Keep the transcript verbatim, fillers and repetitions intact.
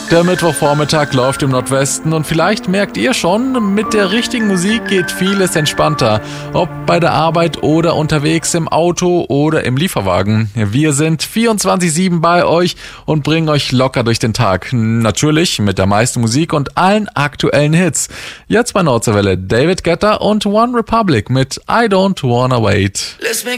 Der Mittwochvormittag läuft im Nordwesten und vielleicht merkt ihr schon, mit der richtigen Musik geht vieles entspannter. Ob bei der Arbeit oder unterwegs im Auto oder im Lieferwagen. Wir sind vierundzwanzig sieben bei euch und bringen euch locker durch den Tag. Natürlich mit der meisten Musik und allen aktuellen Hits. Jetzt bei Nordseewelle David Guetta und One Republic mit I Don't Wanna Wait. Let's make